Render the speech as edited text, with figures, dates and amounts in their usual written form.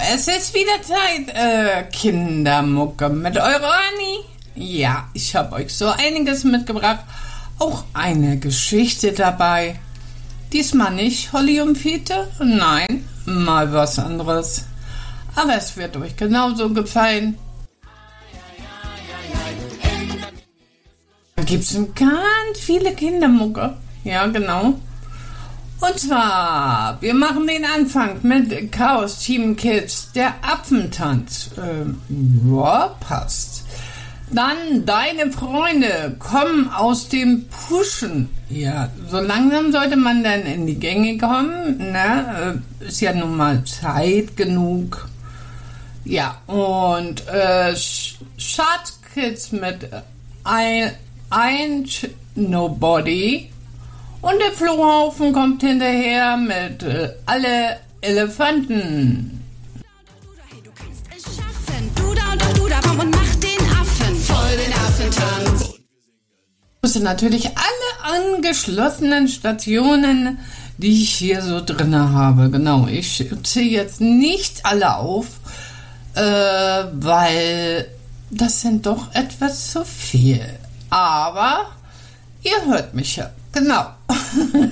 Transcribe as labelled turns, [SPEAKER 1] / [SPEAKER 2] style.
[SPEAKER 1] es ist wieder Zeit, Kindermucke mit eurer Anni. Ja, ich habe euch so einiges mitgebracht. Auch eine Geschichte dabei. Diesmal nicht Holly und Fiete, nein, mal was anderes. Aber es wird euch genauso gefallen. Da gibt es ganz viele Kindermucke. Ja, genau. Und zwar, wir machen den Anfang mit Chaos Team Kids, der Affentanz. Ja, passt. Dann Deine Freunde kommen aus dem Pushen. Ja, so langsam sollte man dann in die Gänge kommen. Ne? Ist ja nun mal Zeit genug. Ja, und Shark Kids mit Ain't Nobody. Und der Flohhaufen kommt hinterher mit alle Elefanten.
[SPEAKER 2] Du kannst es schaffen. Du da und du da, komm und mach den Affen. Voll den Affentanz.
[SPEAKER 1] Ich muss natürlich alle angeschlossenen Stationen, die ich hier so drin habe. Genau, ich zähle jetzt nicht alle auf, weil das sind doch etwas zu viel. Aber ihr hört mich ja. Genau.